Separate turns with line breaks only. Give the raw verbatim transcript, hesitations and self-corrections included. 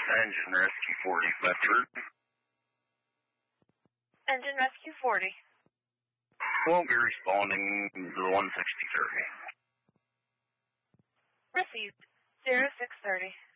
Engine Rescue forty, Bedford.
Engine Rescue forty.
Won't be responding to the one sixty thirty.
Received. zero six thirty.